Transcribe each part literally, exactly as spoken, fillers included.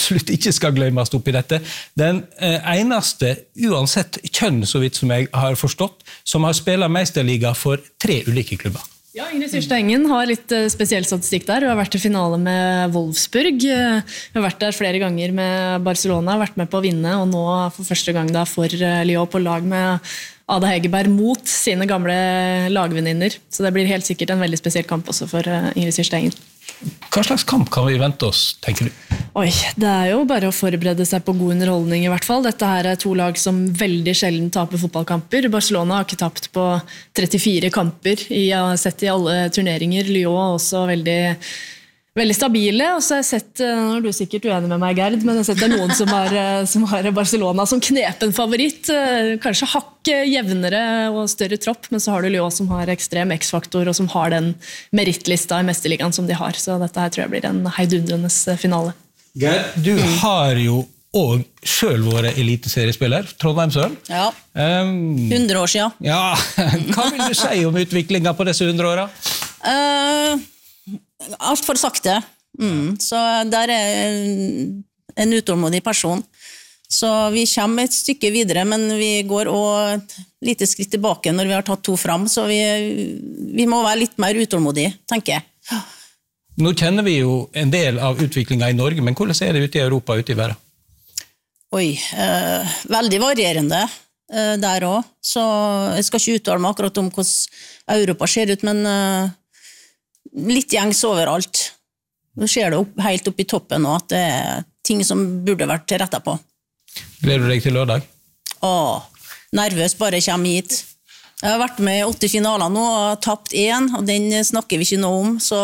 absolutt ikke skal glemmes opp i dette. Den eneste, uansett kjønn, så vidt som jeg har forstått, som har spillet Meisterliga for tre ulike klubber. Ja, Ingrid Syrstad Engen har litt spesiell statistikk der. Hun har vært i finale med Wolfsburg. Hun har vært der flere ganger med Barcelona, vært med på å vinne, og nå for første gang da for Lyon på lag med Ada Hegerberg mot sine gamle lagvenninner. Så det blir helt sikkert en veldig spesiell kamp også for Ingrid Syrstad Engen. Hva slags kamp kan vi vente oss, tenker du? Oi, det er jo bare å forberede seg på god underholdning i hvert fall. Dette her er to lag som veldig sjelden taper fotballkamper. Barcelona har ikke tapt på trettifire kamper jeg har sett i alle turneringer. Lyon er også veldig, veldig stabile. Og så har jeg sett, nå er du sikkert uenig med meg, Gerd, men jeg har sett det er noen som har, som har Barcelona som knepen favoritt. Kanskje hakk jevnere og større tropp, men så har du Lyon som har ekstrem X-faktor og som har den merittlista i Mesterligaen som de har. Så dette her tror jeg blir en heidundrende finale. Gerd, du har jo og selv vært eliteseriespiller, Trondheim Søren. Ja, hundre år siden. Ja, hva vil du si om utviklingen på disse hundre årene? Uh, alt for sakte. Mm. Så der er en utålmodig person. Så vi kommer et stykke videre, men vi går også et lite skritt tilbake når vi har tatt to fram, så vi, vi må være litt mer utålmodige, tenker jeg. Nå kjenner vi jo en del av utviklingen i Norge, men hvordan er det ute i Europa, ute i verden? Oi, eh, veldig varierende eh, der også. Så jeg skal ikke uttale meg akkurat om hvordan Europa ser ut, men eh, litt gjengs overalt. Nå ser det opp, helt opp i toppen nå, at det er ting som burde vært rettet på. Gleder du deg til lørdag? Åh, nervøs bare kommer hit. Jeg har vært med i åtte finaler nå og tapt én, og den snakker vi ikke noe om, så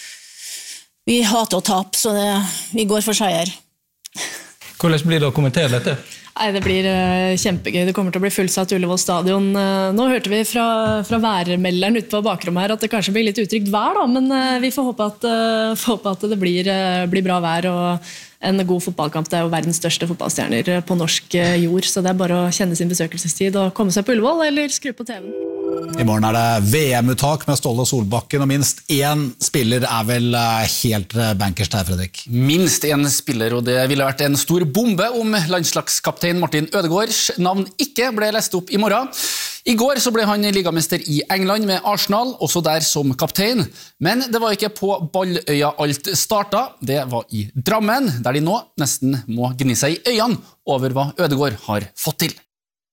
vi hater å tape, så det, vi går for seier. Hvordan blir det å kommentere dette? Nei, det blir uh, kjempegøy. Det kommer til å bli fullsatt Ullevål stadion. Uh, nå hørte vi fra, fra værmelderen ute på bakrommet her at det kanskje blir litt utrygt vær, da, men uh, vi får håpe at, uh, får håpe at det blir, uh, blir bra vær og en god fotballkamp. Det er jo verdens største fotballstjerner på norsk jord, så det er bare å kjenne sin besøkelsestid og komme seg på Ullevål eller skru på T V-en. I morgen er det V M-uttak med Ståle Solbakken, og minst én spiller er vel helt bankers der, Fredrik? Minst én spiller, og det ville vært en stor bombe om landslagskaptein Martin Ødegaards navn ikke ble lest opp i morgen. I går så ble han ligamester i England med Arsenal, også der som kaptein. Men det var ikke på Balløya alt startet, det var i Drammen, der de nå nesten må gni seg i øynene over hva Ødegaard har fått til.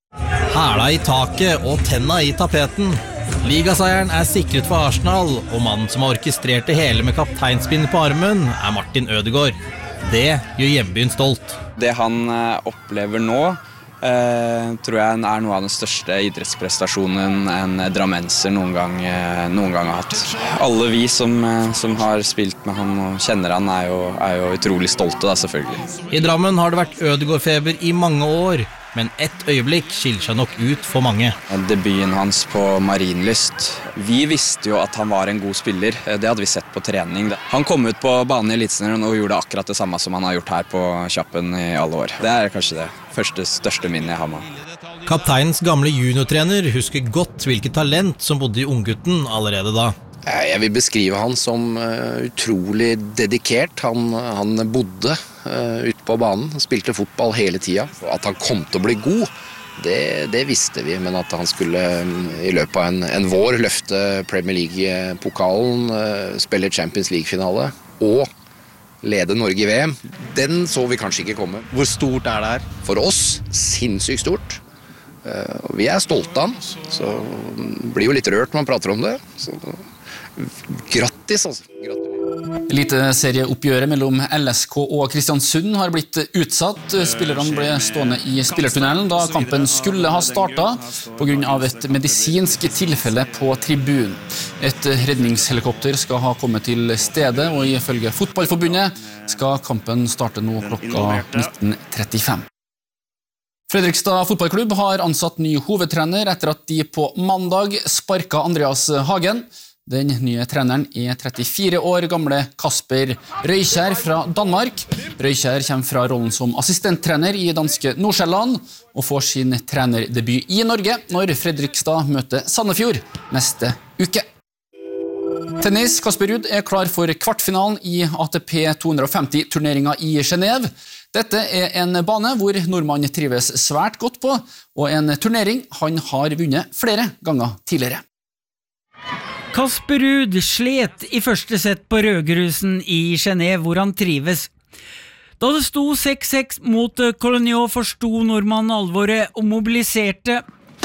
Hæla i taket og tenna i tapeten. Ligaseieren er sikret for Arsenal, og mannen som har orkestrert det hele med kapteinspinn på armen er Martin Ødegaard. Det gjør hjembyen stolt. Det han opplever nå, eh, tror jeg er noe av den største idrettsprestasjonen en drammenser noen gang, noen gang har hatt. Alle vi som, som har spilt med han og kjenner han er jo, er jo utrolig stolte, da, selvfølgelig. I Drammen har det vært Ødegaard-feber i mange år, men ett øyeblikk skiller seg nok ut for mange. Debuten hans på Marienlyst. Vi visste jo at han var en god spiller. Det hadde vi sett på trening. Han kom ut på banen i Eliteserien og gjorde akkurat det samme som han har gjort her på Kjappen i alle år. Det er kanskje det første største minnet jeg har med. Kapteinens gamle juniortrener husker godt hvilket talent som bodde i unggutten allerede da. Jeg vil beskrive han som utrolig dedikert. Han, han bodde uh, ute på banen, spilte fotball hele tiden. At han kom til å bli god, det, det visste vi, men at han skulle i løpet av en, en vår løfte Premier League-pokalen, uh, spille Champions League-finale og lede Norge i V M, den så vi kanskje ikke komme. Hvor stort er det her? For oss, sinnssykt stort. Uh, vi er stolte av han, så blir jo litt rørt når man prater om det. Så grattis, altså. Gratulerer. Eliteserieoppgjøret mellom L S K og Kristiansund har blitt utsatt. Spillerne ble stående i spillertunnelen da kampen skulle ha startet på grunn av et medisinsk tilfelle på tribunen. Et redningshelikopter skal ha kommet til stedet, og ifølge Fotballforbundet skal kampen starte nå klokka nitten trettifem. Fredrikstad fotballklubb har ansatt ny hovedtrener etter at de på mandag sparket Andreas Hagen. Den nye treneren er trettifire år gamle Kasper Røykjær fra Danmark. Røykjær kommer fra rollen som assistenttrener i danske Nordsjælland og får sin trenerdebut i Norge når Fredrikstad møter Sandefjord neste uke. Tennis, Kasper Ruud er klar for kvartfinalen i A T P to hundre og femti-turneringen i Genève. Dette er en bane hvor nordmann trives svært godt på, og en turnering han har vunnet flere ganger tidligere. Kasper Ruud slet i første sett på rødgrusen i Genève, hvor han trives. Da det sto seks seks mot Colognot, forsto nordmannen alvoret og mobiliserte.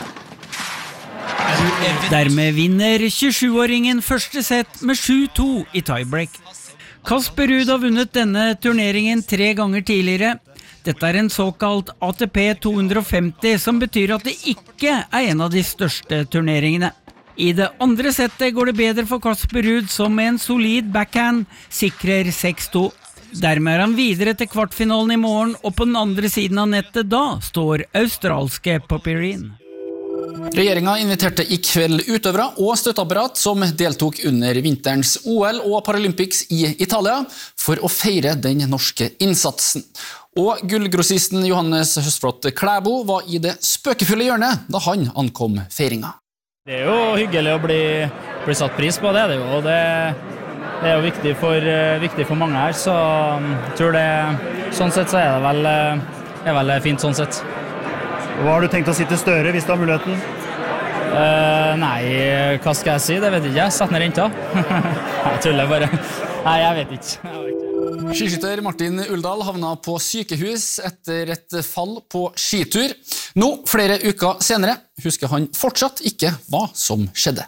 Dermed vinner tjuesjuåringen første sett med sju to i tiebreak. Kasper Ruud har vunnet denne turneringen tre ganger tidligere. Dette er en såkalt A T P to hundre og femti, som betyr at det ikke er en av de største turneringene. I det andre settet går det bedre for Kasper Ruud, som med en solid backhand sikrer seks to. Dermed er han videre til kvartfinalen i morgen, og på den andre siden av nettet da står australske Popirine. Regjeringen inviterte i kveld utøvere og støtteapparat som deltok under vinterens O L og Paralympics i Italia for å feire den norske innsatsen. Og gullgrossisten Johannes Høstflot Klæbo var i det spøkefulle hjørnet da han ankom feiringen. Det er jo hyggelig å bli, bli satt pris på, det er det jo, og det, det er jo viktig for, viktig for mange her, så jeg tror det, sånn sett så er det vel, er vel fint sånn sett. Hva har du tenkt å si til Støre hvis du har muligheten? Uh, nei, hva skal jeg si? Det vet jeg ikke. Sett ned renta. Jeg tuller bare. Nei, jeg vet ikke. Skiskytter Martin Uldal havna på sykehus etter et fall på skitur. Nå, flere uker senere, husker han fortsatt ikke hva som skjedde.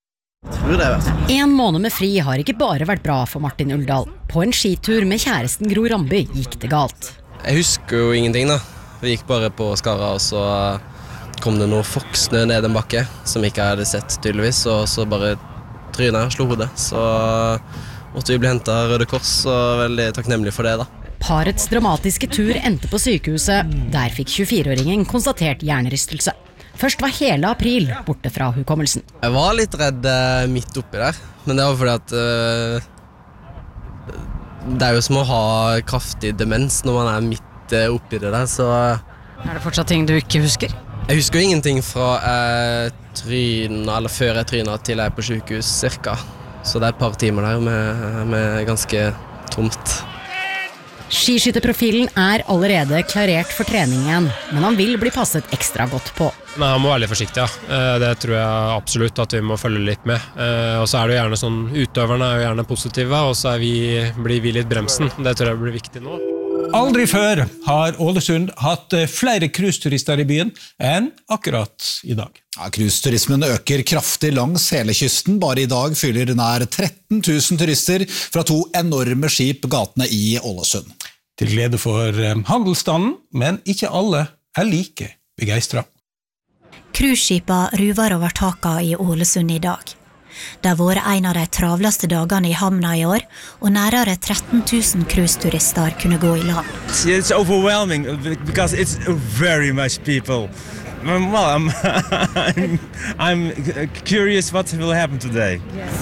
En måned med fri har ikke bare vært bra for Martin Uldal. På en skitur med kjæresten Gro Ramby gikk det galt. Jeg husker jo ingenting da. Vi gikk bare på Skara, og så kom det noe foksnø ned en bakke, som ikke jeg hadde sett tydeligvis, og så bare trynet og slo hodet. Så måtte vi bli hentet av Røde Kors, og veldig takknemlig for det da. Parets dramatiske tur endte på sykehuset. Der fikk tjuefire-åringen konstatert hjernerystelse. Først var hele april borte fra hukommelsen. Jeg var litt redd uh, midt oppi der, men det var fordi at uh, det er jo som å ha kraftig demens når man er midt oppi det der, så... Er det fortsatt ting du ikke husker? Jeg husker ingenting fra eh, trynet, eller før jeg trynet til jeg er på sykehus, cirka. Så det er et par timer der med, med ganske tomt. Skiskytterprofilen er allerede klarert for trening igjen, men han vil bli passet ekstra godt på. Nei, han må være litt forsiktig, ja. Det tror jeg absolutt at vi må følge litt med. Og så er det jo gjerne sånn, utøverne er jo gjerne positive, og så er vi, blir vi litt bremsen. Det tror jeg blir viktig nå. Aldri før har Ålesund hatt flere cruiseturister i byen enn akkurat i dag. Ja, cruiseturismen øker kraftig langs hele kysten. Bare i dag fyller nær tretten tusen turister fra to enorme skip gatene i Ålesund. Til glede for handelsstanden, men ikke alle er like begeistret. Cruiseskipa ruver over taket i Ålesund i dag. Det har vært en av de travleste dagene i hamna i år, og nærmere tretten tusen cruiseturister kunne gå i land. It's overwhelming because it's very much people. Well, I'm, I'm, I'm curious what will happen today.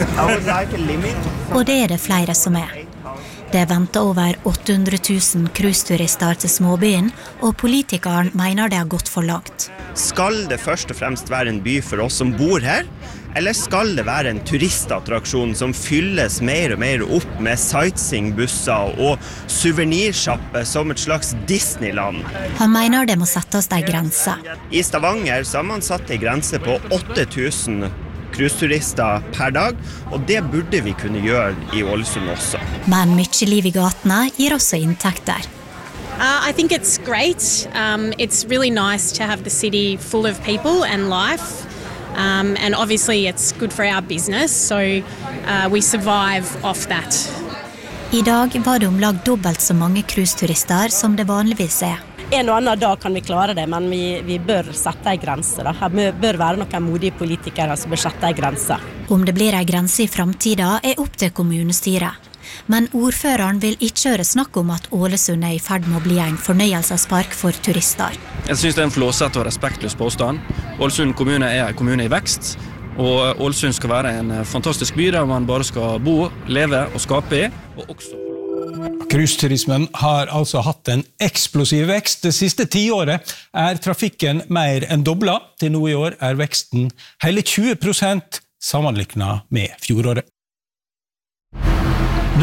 Og det er det flere som er. Det venter over åtte hundre tusen cruiseturister til småbyen, og politikeren mener det har gått for langt. Skal det først og fremst være en by for oss som bor her? Eller skal det være en turistattraksjon som fylles mer og mer opp med sightseeingbusser og suvenirsjappe som et slags Disneyland? Han mener det må settes en grense. I Stavanger så har man satt en grense på åtte tusen cruiseturister per dag, og det burde vi kunne gjøre i Ålesund også. Men mye liv i gatene gir også inntekter. Uh, I think it's great. Um, it's really nice to have the city full of people and life. Um, and obviously it's good for our business, so uh, we survive off that. I dag var det omlag dobbelt så mange cruiseturister som det vanligvis er. En og annen dag kan vi klare det, men vi, vi bør sette en grense. Da. Her bør være noen modige politikere som bør sette en grense. Om det blir en grense i fremtiden er opp til kommunestyret. Men ordføreren vil ikke høre snakk om at Ålesund er i ferd med å bli en fornøyelsespark for turister. Jeg synes det er en flåsete og respektløs påstand. Ålesund kommune er en kommune i vekst, og Ålesund skal være en fantastisk by der man bare skal bo, leve og skape i, og også... Cruiseturismen har altså hatt en eksplosiv vekst. Det siste tiåret er trafikken mer enn doblet. Til nå i år er veksten hele tjue prosent sammenlignet med fjoråret.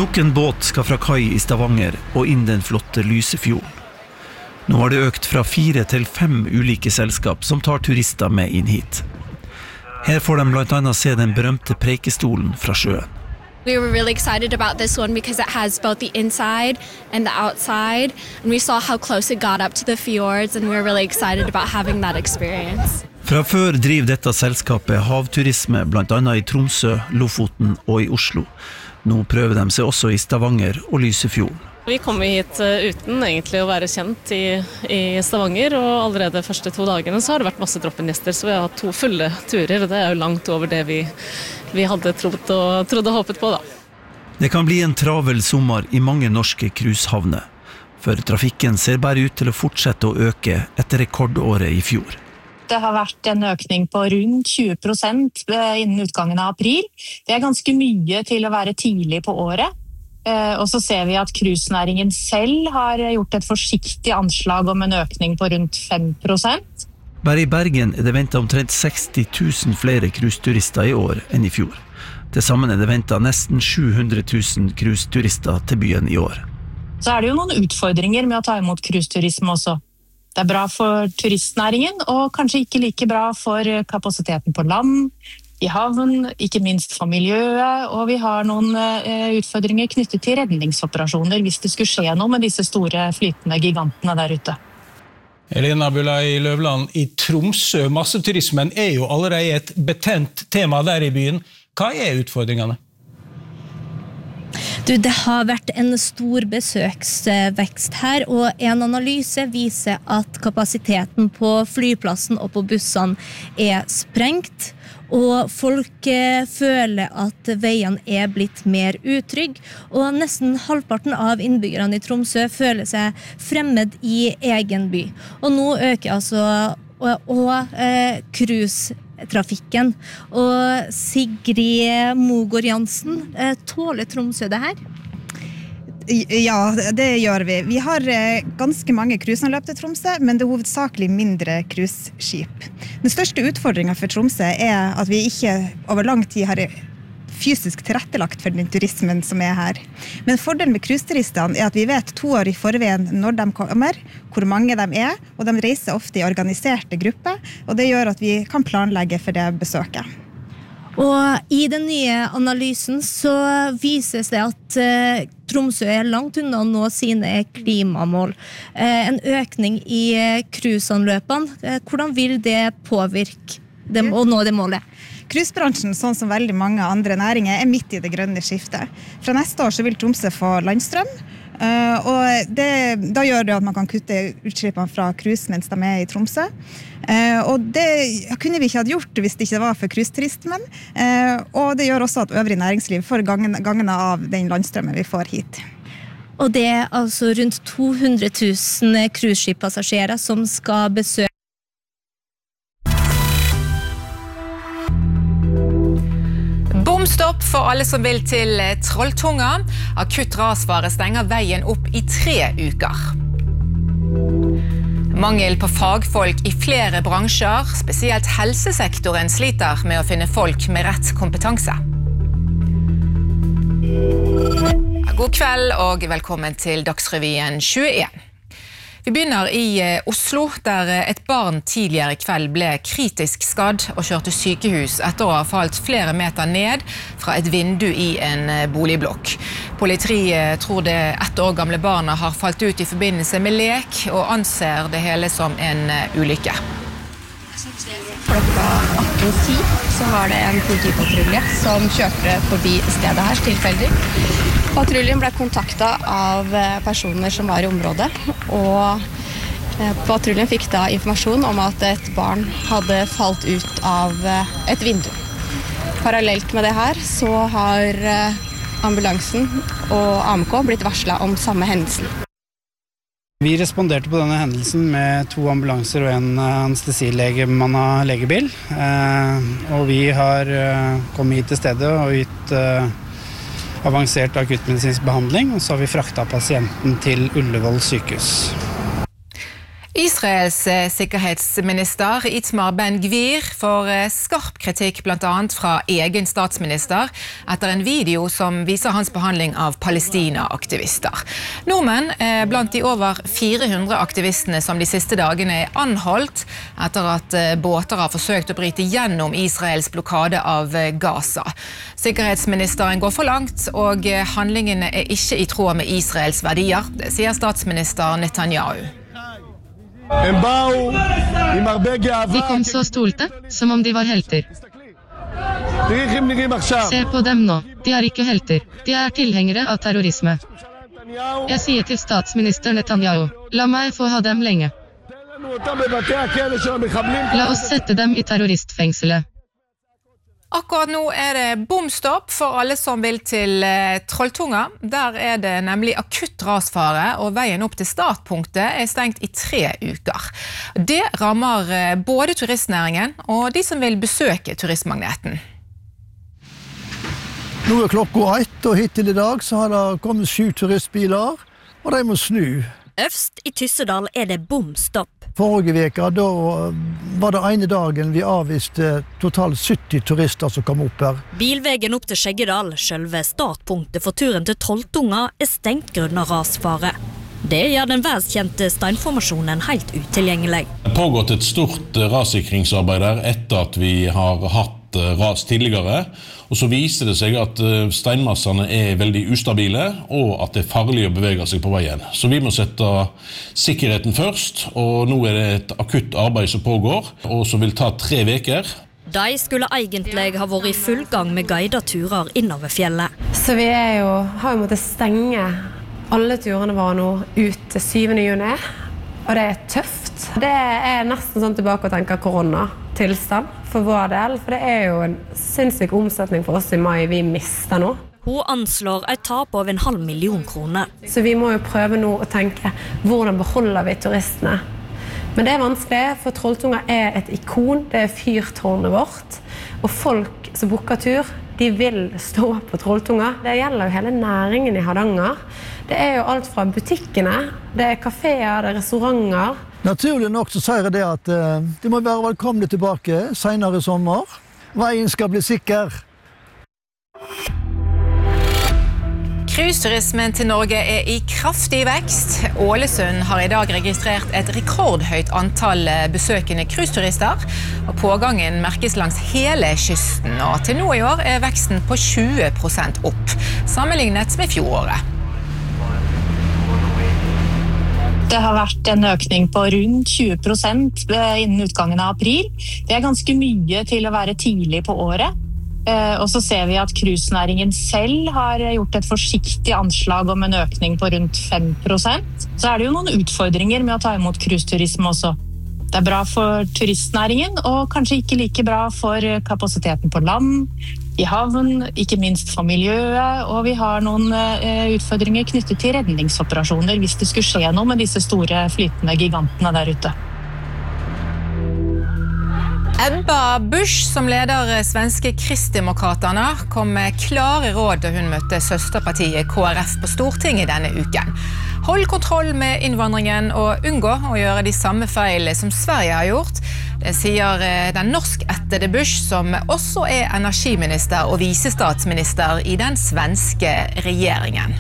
Nok en båt skal fra kai i Stavanger og inn den flotte Lysefjorden. Nå har det økt fra fire til fem ulike selskap som tar turister med inn hit. Her får de blant annet se den berømte preikestolen fra sjøen. We were really excited about this one because it has both the inside and the outside, and we saw how close it got up to the fjords, and we were really excited about having that experience. Fra før driver dette selskapet havturisme blant annet i Tromsø, Lofoten og i Oslo. Nå prøver de seg også i Stavanger og Lysefjorden. Vi kommer hit uten egentlig å være kjent i, i Stavanger, og allerede de første to dagene så har det vært masse drop-in-gjester, så vi har hatt to fulle turer, og det er jo langt over det vi, vi hadde trodd og, trodd og håpet på da. Det kan bli en travel sommer i mange norske cruisehavner, for trafikken ser bare ut til å fortsette å øke etter rekordåret i fjor. Det har vært en økning på rundt tjue prosent innen utgangen av april. Det er ganske mye til å være tidlig på året. Og så ser vi at cruisenæringen selv har gjort et forsiktig anslag om en økning på rundt fem prosent. Bare i Bergen er det ventet omtrent seksti tusen flere cruiseturister i år enn i fjor. Til sammen er det ventet nesten sju hundre tusen cruiseturister til byen i år. Så er det jo noen utfordringer med å ta imot cruiseturisme også. Det er bra for turistnæringen, og kanskje ikke like bra for kapasiteten på land, i havn, ikke minst for miljøet, og vi har noen utfordringer knyttet til redningsoperasjoner hvis det skulle skje noe med disse store flytende gigantene der ute. Elena Bulai Løvland, i Tromsø, masseturismen er jo allerede et betent tema der i byen. Hva er utfordringene? Du, det har vært en stor besøksvekst her, og en analyse viser at kapasiteten på flyplassen og på bussene er sprengt, og folk føler at veien er blitt mer utrygg, og nesten halvparten av innbyggerne i Tromsø føler seg fremmed i egen by. Og nå øker altså og, og eh, cruisetrafikken. Og Sigrid Mogård Jansen, eh, tåler Tromsø det her? Ja, det gjør vi. Vi har ganske mange cruiseanløp til Tromsø, men det er hovedsakelig mindre cruiseskip. Den største utfordringen for Tromsø er at vi ikke over lang tid har fysisk tilrettelagt for den turismen som er her. Men fordelen med cruiseturistene er at vi vet to år i forveien når de kommer, hvor mange de er, og de reiser ofte i organiserte grupper, og det gjør at vi kan planlegge for det besøket. Og i den nye analysen så vises det at eh, Tromsø er langt unna å nå sine klimamål. Eh, en økning i eh, cruiseanløpene, eh, hvordan vil det påvirke dem å nå det målet? Cruisebransjen, sånn som veldig mange andre næringer, er midt i det grønne skiftet. Fra neste år så vil Tromsø få landstrøm, uh, og det, da gjør det at man kan kutte utslippene fra cruise mens de er i Tromsø. Uh, og det kunne vi ikke ha gjort hvis det ikke var for cruiseturismen, uh, og det gjør også at øvrig næringsliv får gangene av den landstrømmen vi får hit. Og det er altså rundt to hundre tusen cruiseskippassasjerer som skal besøke Bomstopp for alle som vil til Trolltunga. Akutt rasfare stenger veien opp i tre uker. Mangel på fagfolk i flere bransjer, spesielt helsesektoren sliter med å finne folk med rett kompetanse. God kveld og velkommen til Dagsrevyen tjueen. Vi begynner i Oslo, der et barn tidligere i kveld ble kritisk skadd og kjørt til sykehus etter å ha falt flere meter ned fra et vindu i en boligblokk. Politiet tror det ett år gamle barnet har falt ut i forbindelse med lek og anser det hele som en ulykke. Klokka atten ti så var det en politipatrulje som kjørte forbi stedet her tilfeldig. Patruljen ble kontaktet av personer som var i området, og patruljen fikk da informasjon om at et barn hadde falt ut av et vindu. Parallelt med det her så har ambulansen og A M K blitt varslet om samme hendelsen. Vi responderte på denne hendelsen med to ambulanser og en anestesilege-bemannet legebil, og vi har kommet hit til stedet og gitt avansert akuttmedisinsk behandling, og så har vi fraktet pasienten til Ullevål sykehus. Israels sikkerhetsminister Itamar Ben-Gvir får skarp kritikk blant annet fra egen statsminister etter en video som viser hans behandling av Palestina-aktivister. Nordmenn er blant de over fire hundre aktivistene som de siste dagene er anholdt etter at båter har forsøkt å bryte gjennom Israels blokade av Gaza. Sikkerhetsministeren går for langt, og handlingene er ikke i tråd med Israels verdier, det sier statsminister Netanyahu. De kom så stolte, som om de var helter. Se på dem nå, de er ikke helter, de er tilhengere av terrorisme. Jeg sier til statsminister Netanyahu, la meg få ha dem lenge. La oss sette dem i terroristfengselet. Akkurat nå er det bomstopp for alle som vil til Trolltunga. Der er det nemlig akutt rasfare, og veien opp til startpunktet er stengt i tre uker. Det rammer både turistnæringen og de som vil besøke turistmagneten. Nå er klokka ett, og hittil i dag så har det kommet sju turistbiler, og de må snu. Øvst i Tyssedal er det bomstopp. Forrige veka, da var det ene dagen vi avviste totalt sytti turister som kom opp her. Bilvegen opp til Skjeggedal, selve startpunktet for turen til Trolltunga, er stengt grunn av rasfare. Det gjør den verdenskjente steinformasjonen helt utilgjengelig. Det har pågått et stort rassikringsarbeid der etter at vi har hatt ras tidligere, og så viser det seg at steinmassene er veldig ustabile, og at det er farlig å bevege seg på veien. Så vi må sette sikkerheten først, og nå er det et akutt arbeid som pågår, og som vil ta tre veker. De skulle egentlig ha vært i full gang med guidet turer innover fjellet. Så vi er jo, har jo måttet stenge alle turene våre nå ut til syvende juni, og det er tøft. Det er nesten sånn tilbake å tenke koronatilstand for vår del, for det er jo en sinnssyk omsetning for oss i mai vi mister nå. Hun anslår et tap av en halv million kroner. Så vi må jo prøve nå å tenke, hvordan beholder vi turistene? Men det er vanskelig, for Trolltunga er et ikon, det er fyrtårnet vårt, og folk som booker tur, de vil stå på Trolltunga. Det gjelder jo hele næringen i Hardanger. Det er jo alt fra butikkene, det er kaféer, det er restauranter. Naturlig nok så sier jeg det at uh, de må være velkomne tilbake senere i sommer. Veien skal bli sikker. Cruiseturismen til Norge er i kraftig vekst. Ålesund har i dag registrert et rekordhøyt antall besøkende cruiseturister, og pågangen merkes langs hele kysten, og til nå i år er veksten på tjue prosent opp, sammenlignet med fjoråret. Det har vært en økning på rundt tjue prosent innen utgangen av april. Det er ganske mye til å være tidlig på året. Og så ser vi at cruisenæringen selv har gjort et forsiktig anslag om en økning på rundt fem prosent. Så er det jo noen utfordringer med å ta imot cruiseturisme også. Det er bra for turistnæringen, og kanskje ikke like bra for kapasiteten på land, i havn, ikke minst for miljøet, og vi har noen utfordringer knyttet til redningsoperasjoner hvis det skulle skje noe med disse store flytende gigantene der ute. Ebba Busch, som leder svenske Kristdemokraterna, kom med klare råd da hun møtte søsterpartiet K R F på Stortinget denne uken. Hold kontroll med innvandringen og unngå å gjøre de samme feil som Sverige har gjort. Det sier den norsk-ættede Busch, som også er energiminister og visestatsminister i den svenske regjeringen.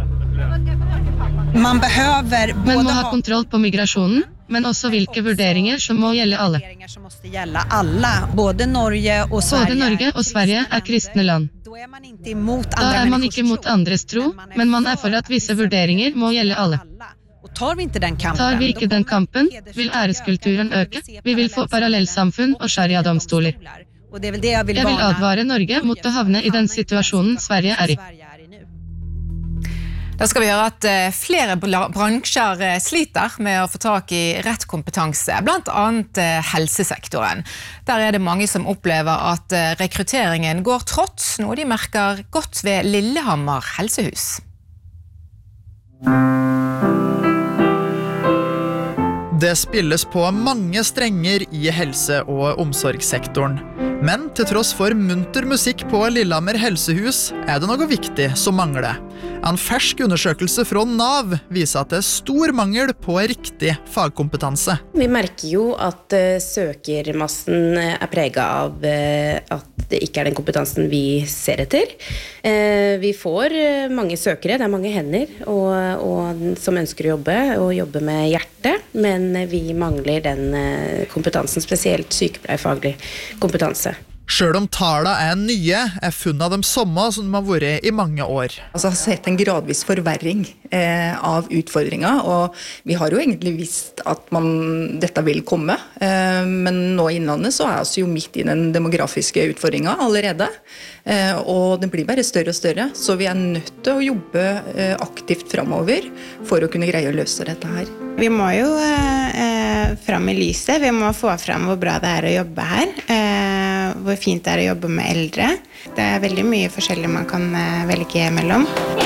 Man behøver Man må ha kontroll på migrasjonen, men også hvilke vurderinger som må gjelde alle. Både Norge og Sverige, Både Norge og Sverige er kristne land. Da er man ikke mot andres tro, men man er for at visse vurderinger må gjelde alle. Tar vi ikke den kampen, vil æreskulturen øke. Vi vil få parallellsamfunn og sharia-domstoler. Jeg vil advare Norge mot å havne i den situasjonen Sverige er i. Da skal vi høre at flere bransjer sliter med å få tak i rett kompetanse, blant annet helsesektoren. Der er det mange som opplever at rekrutteringen går trått, noe de merker godt ved Lillehammer helsehus. Det spilles på mange strenger i helse- og omsorgssektoren. Men til tross for munter musikk på Lillehammer helsehus er det noe viktig som mangler. En fersk undersøkelse fra NAV viser at det er stor mangel på riktig fagkompetanse. Vi merker jo at uh, søkermassen er preget av uh, at det ikke er den kompetansen vi ser etter. Uh, vi får uh, mange søkere, det er mange hender og, og, som ønsker å jobbe og jobbe med hjertet, men uh, vi mangler den uh, kompetansen, spesielt sykepleierfaglig kompetanse. Selv om tallene er nye, er funnet av de samme som de har vært i mange år. Altså, jeg har sett en gradvis forverring eh, av utfordringer, og vi har jo egentlig visst at man, dette vil komme. Eh, men nå i innlandet så er vi jo midt i den demografiske utfordringen allerede, eh, og det blir bare større og større, så vi er nødt til å jobbe eh, aktivt fremover for å kunne greie å løse dette her. Vi må jo eh, frem i lyset, vi må få frem hvor bra det er å jobbe her, eh, hvor fint det er å jobbe med eldre. Det er veldig mye forskjellig man kan velge mellom.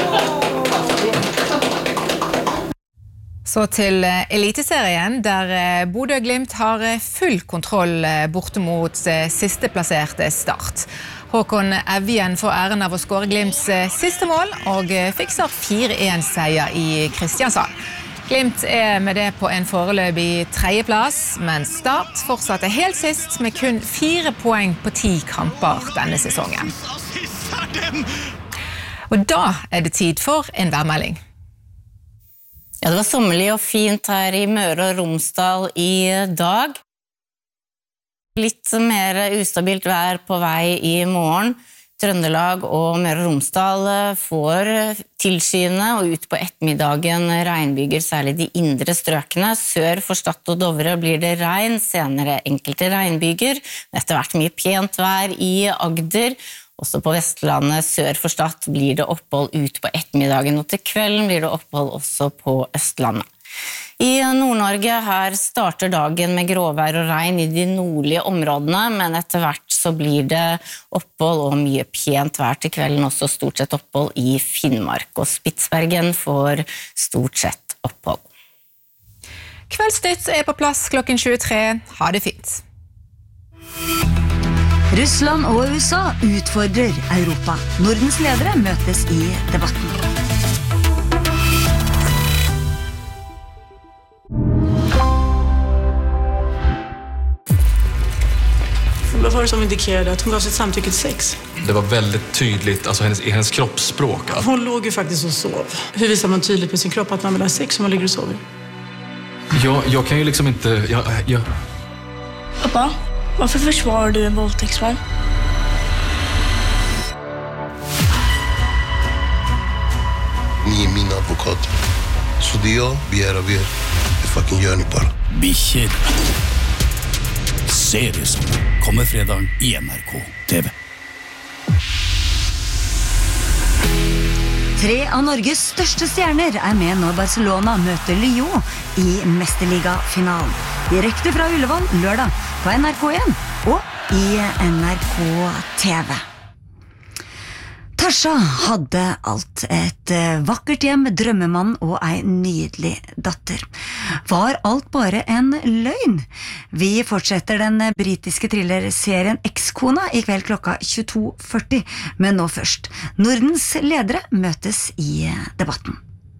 Så til eliteserien, der Bodø Glimt har full kontroll borte mot sisteplasserte Start. Håkon Evjen får æren av å skåre Glimts siste mål, og fikser fire en seier i Kristiansand. Glimt er med det på en foreløpig tredjeplass, men Start fortsatte helt sist med kun fire poeng på ti kamper denne sesongen. Og da er det tid for en værmelding. Ja, det var sommerlig og fint her i Møre og Romsdal i dag. Litt mer ustabilt vær på vei i morgen. Trøndelag og Møre og Romsdal får tilskyende, og ut på ettermiddagen regnbyger, særlig de indre strøkene. Sør for Stad og Dovre blir det regn, senere enkelte regnbyger. Etter hvert mye pent vær i Agder. Også på Vestlandet sør for Stad blir det opphold ut på ettermiddagen, og til kvelden blir det opphold også på Østlandet. I Nord-Norge her starter dagen med gråvær og regn i de nordlige områdene, men etter hvert så blir det opphold og mye pent vær til kvelden, også stort sett opphold i Finnmark, og Spitsbergen får stort sett opphold. Kveldsnytt er på plass klokken tjuetre. Ha det fint. Russland og U S A utfordrer Europa. Nordens ledere møtes i debatten. Vad var det som indikerade att hon gav sitt samtycke till sex? Det var väldigt tydligt, alltså hennes, i hennes kroppsspråk. Hon låg ju faktiskt och sov. Hur visar man tydligt med sin kropp att man vill ha sex om man ligger och sover? Jag, jag kan ju liksom inte... Jag, jag... Pappa, varför försvarar du en våldtäktsman? Ni är min advokat. Så det jag begär av er, det fucking gör ni bara. Bikkjer. Serie som kommer fredag i N R K T V. Tre av Norges største stjerner er med når Barcelona møter Lyon i Mesterliga-finalen. Direkte fra Ullevål lørdag på N R K en og i N R K T V. Tasha hadde alt, et vakkert hjem, drømmemann og ei nydelig datter. Var alt bare en løgn? Vi fortsetter den britiske thrillerserien Ekskona i kveld klokka tjueto førti, men nå først. Nordens ledere møtes i debatten.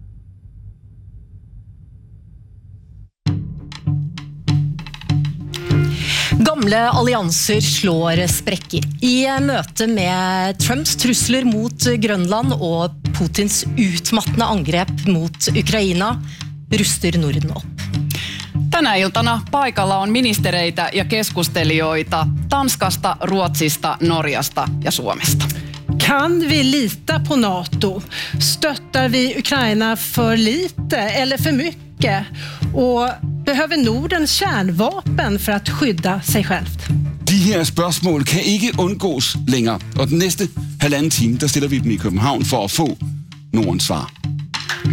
Gamle allianser slår sprekker. I møte med Trumps trusler mot Grønland og Putins utmattende angrep mot Ukraina ruster Norden opp. Tänä iltana paikalla on ministereitä ja keskustelijoita Tanskasta, Ruotsista, Norjasta ja Suomesta. Kan vi lita på NATO? Stöttar vi Ukraina för lite eller för mycket? Og behøver Norden kärnvapen for at skydde sig självt? De her spørgsmål kan ikke undgås længere, og den næste halvanden time, der stiller vi dem i København for at få Nordens svar.